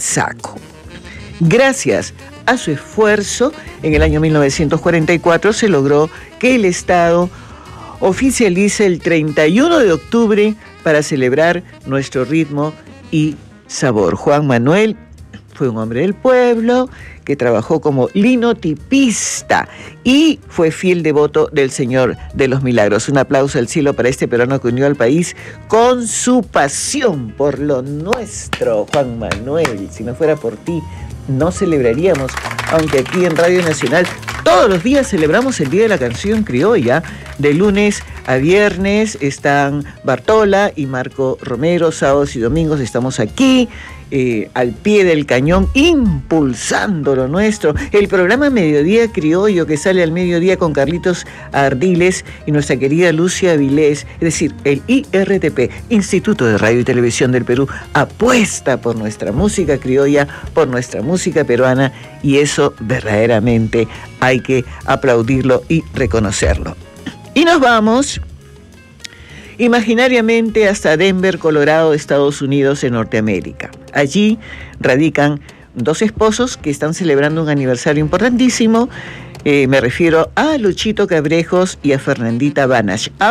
saco. Gracias a su esfuerzo, en el año 1944 se logró que el Estado oficialice el 31 de octubre para celebrar nuestro ritmo y sabor. Juan Manuel fue un hombre del pueblo que trabajó como linotipista y fue fiel devoto del Señor de los Milagros. Un aplauso al cielo para este peruano que unió al país con su pasión por lo nuestro. Juan Manuel, si no fuera por ti, no celebraríamos, aunque aquí en Radio Nacional todos los días celebramos el Día de la Canción Criolla. De lunes a viernes están Bartola y Marco Romero, sábados y domingos estamos aquí, al pie del cañón, impulsando lo nuestro. El programa Mediodía Criollo, que sale al mediodía con Carlitos Ardiles y nuestra querida Lucia Vilés, es decir, el IRTP, Instituto de Radio y Televisión del Perú, apuesta por nuestra música criolla, por nuestra música peruana, y eso verdaderamente hay que aplaudirlo y reconocerlo. Y nos vamos imaginariamente hasta Denver, Colorado, Estados Unidos, en Norteamérica. Allí radican dos esposos que están celebrando un aniversario importantísimo. Me refiero a Luchito Cabrejos y a Fernandita Banach.